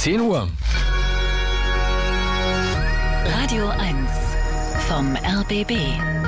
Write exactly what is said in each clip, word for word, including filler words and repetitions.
zehn Uhr. Radio eins vom R B B.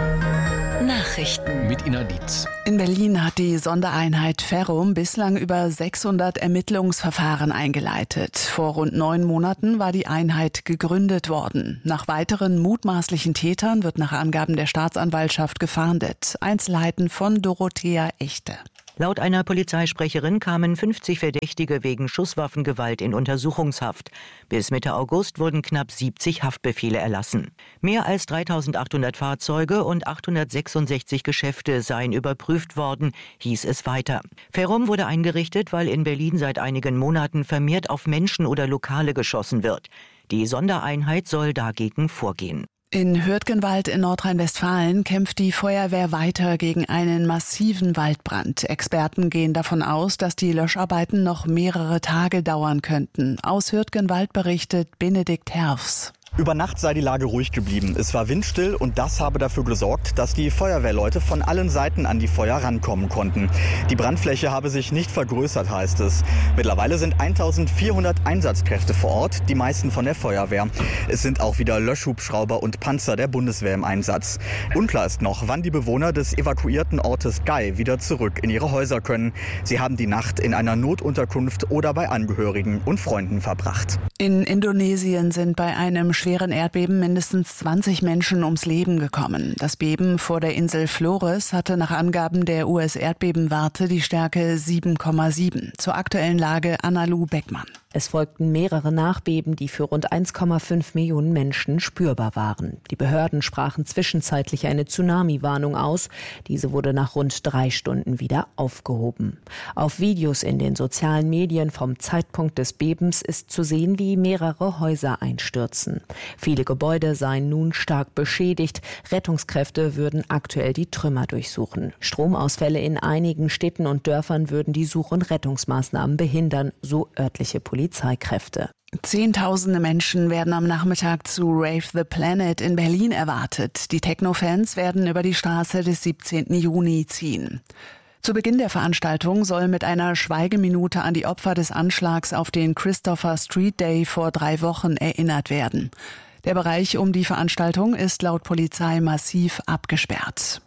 Nachrichten mit Ina Dietz. In Berlin hat die Sondereinheit Ferrum bislang über sechshundert Ermittlungsverfahren eingeleitet. Vor rund neun Monaten war die Einheit gegründet worden. Nach weiteren mutmaßlichen Tätern wird nach Angaben der Staatsanwaltschaft gefahndet. Einzelheiten von Dorothea Echte. Laut einer Polizeisprecherin kamen fünfzig Verdächtige wegen Schusswaffengewalt in Untersuchungshaft. Bis Mitte August wurden knapp siebzig Haftbefehle erlassen. Mehr als dreitausendachthundert Fahrzeuge und achthundertsechsundsechzig Geschäfte seien überprüft worden, hieß es weiter. Ferrum wurde eingerichtet, weil in Berlin seit einigen Monaten vermehrt auf Menschen oder Lokale geschossen wird. Die Sondereinheit soll dagegen vorgehen. In Hürtgenwald in Nordrhein-Westfalen kämpft die Feuerwehr weiter gegen einen massiven Waldbrand. Experten gehen davon aus, dass die Löscharbeiten noch mehrere Tage dauern könnten. Aus Hürtgenwald berichtet Benedikt Herfs. Über Nacht sei die Lage ruhig geblieben. Es war windstill und das habe dafür gesorgt, dass die Feuerwehrleute von allen Seiten an die Feuer rankommen konnten. Die Brandfläche habe sich nicht vergrößert, heißt es. Mittlerweile sind eintausendvierhundert Einsatzkräfte vor Ort, die meisten von der Feuerwehr. Es sind auch wieder Löschhubschrauber und Panzer der Bundeswehr im Einsatz. Unklar ist noch, wann die Bewohner des evakuierten Ortes Gai wieder zurück in ihre Häuser können. Sie haben die Nacht in einer Notunterkunft oder bei Angehörigen und Freunden verbracht. In Indonesien sind bei einem schweren Erdbeben mindestens zwanzig Menschen ums Leben gekommen. Das Beben vor der Insel Flores hatte nach Angaben der U S-Erdbebenwarte die Stärke sieben Komma sieben. Zur aktuellen Lage Anna-Lu Beckmann. Es folgten mehrere Nachbeben, die für rund eins Komma fünf Millionen Menschen spürbar waren. Die Behörden sprachen zwischenzeitlich eine Tsunami-Warnung aus. Diese wurde nach rund drei Stunden wieder aufgehoben. Auf Videos in den sozialen Medien vom Zeitpunkt des Bebens ist zu sehen, wie mehrere Häuser einstürzen. Viele Gebäude seien nun stark beschädigt. Rettungskräfte würden aktuell die Trümmer durchsuchen. Stromausfälle in einigen Städten und Dörfern würden die Such- und Rettungsmaßnahmen behindern, so örtliche Polizei. Polizeikräfte. Zehntausende Menschen werden am Nachmittag zu Rave the Planet in Berlin erwartet. Die Techno-Fans werden über die Straße des siebzehnten Juni ziehen. Zu Beginn der Veranstaltung soll mit einer Schweigeminute an die Opfer des Anschlags auf den Christopher Street Day vor drei Wochen erinnert werden. Der Bereich um die Veranstaltung ist laut Polizei massiv abgesperrt.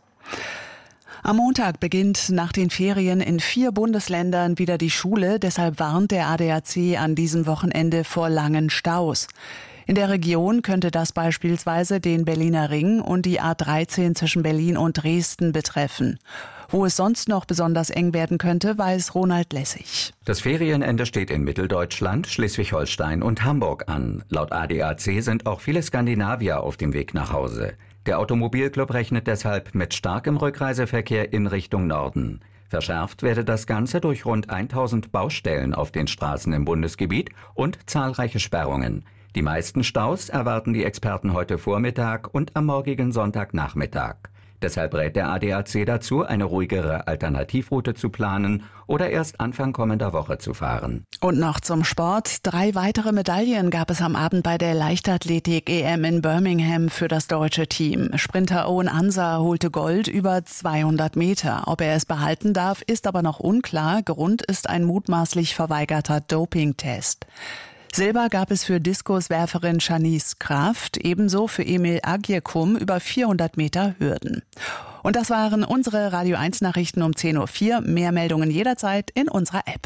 Am Montag beginnt nach den Ferien in vier Bundesländern wieder die Schule. Deshalb warnt der A D A C an diesem Wochenende vor langen Staus. In der Region könnte das beispielsweise den Berliner Ring und die A dreizehn zwischen Berlin und Dresden betreffen. Wo es sonst noch besonders eng werden könnte, weiß Ronald Lessig. Das Ferienende steht in Mitteldeutschland, Schleswig-Holstein und Hamburg an. Laut A D A C sind auch viele Skandinavier auf dem Weg nach Hause. Der Automobilclub rechnet deshalb mit starkem Rückreiseverkehr in Richtung Norden. Verschärft werde das Ganze durch rund tausend Baustellen auf den Straßen im Bundesgebiet und zahlreiche Sperrungen. Die meisten Staus erwarten die Experten heute Vormittag und am morgigen Sonntagnachmittag. Deshalb rät der A D A C dazu, eine ruhigere Alternativroute zu planen oder erst Anfang kommender Woche zu fahren. Und noch zum Sport. Drei weitere Medaillen gab es am Abend bei der Leichtathletik-E M in Birmingham für das deutsche Team. Sprinter Owen Ansa holte Gold über zweihundert Meter. Ob er es behalten darf, ist aber noch unklar. Grund ist ein mutmaßlich verweigerter Dopingtest. Silber gab es für Diskuswerferin Shanice Kraft, ebenso für Emil Agyekum über vierhundert Meter Hürden. Und das waren unsere Radio eins Nachrichten um zehn Uhr vier. Mehr Meldungen jederzeit in unserer App.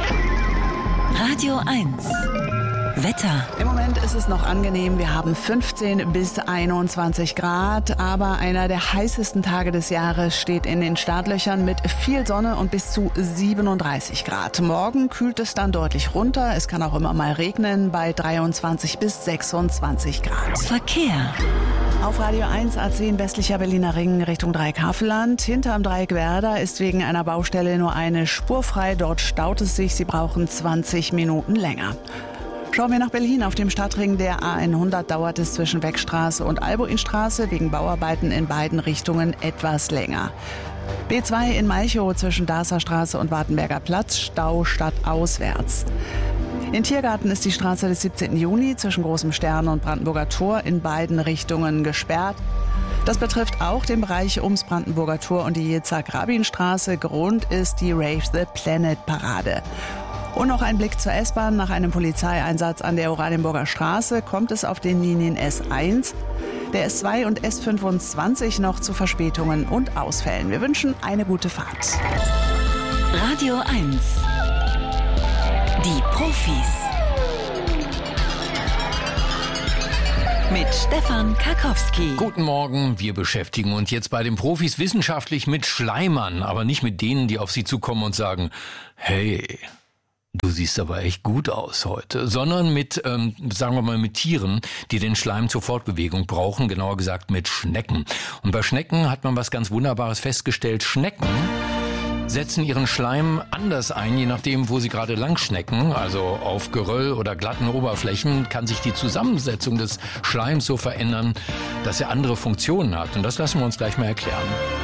Radio eins Wetter. Im Moment ist es noch angenehm. Wir haben fünfzehn bis einundzwanzig Grad, aber einer der heißesten Tage des Jahres steht in den Startlöchern mit viel Sonne und bis zu siebenunddreißig Grad. Morgen kühlt es dann deutlich runter. Es kann auch immer mal regnen bei dreiundzwanzig bis sechsundzwanzig Grad. Verkehr. Auf Radio eins A zehn westlicher Berliner Ring Richtung Dreieck-Havelland. Hinterm Dreieck Werder ist wegen einer Baustelle nur eine Spur frei. Dort staut es sich. Sie brauchen zwanzig Minuten länger. Schauen wir nach Berlin. Auf dem Stadtring der A hundert dauert es zwischen Weckstraße und Albuinstraße wegen Bauarbeiten in beiden Richtungen etwas länger. B zwei in Malchow zwischen Darßer Straße und Wartenberger Platz, Stau stadtauswärts. In Tiergarten ist die Straße des siebzehnten Juni zwischen Großem Stern und Brandenburger Tor in beiden Richtungen gesperrt. Das betrifft auch den Bereich ums Brandenburger Tor und die Yitzhak-Rabin-Straße. Grund ist die Rave the Planet Parade. Und noch ein Blick zur S-Bahn. Nach einem Polizeieinsatz an der Oranienburger Straße kommt es auf den Linien S eins, der S zwei und S fünfundzwanzig noch zu Verspätungen und Ausfällen. Wir wünschen eine gute Fahrt. Radio eins. Die Profis. Mit Stefan Karkowski. Guten Morgen, wir beschäftigen uns jetzt bei den Profis wissenschaftlich mit Schleimern, aber nicht mit denen, die auf sie zukommen und sagen, hey, du siehst aber echt gut aus heute, sondern mit, ähm, sagen wir mal, mit Tieren, die den Schleim zur Fortbewegung brauchen, genauer gesagt mit Schnecken. Und bei Schnecken hat man was ganz Wunderbares festgestellt. Schnecken setzen ihren Schleim anders ein, je nachdem, wo sie gerade lang schnecken. Also auf Geröll oder glatten Oberflächen kann sich die Zusammensetzung des Schleims so verändern, dass er andere Funktionen hat. Und das lassen wir uns gleich mal erklären.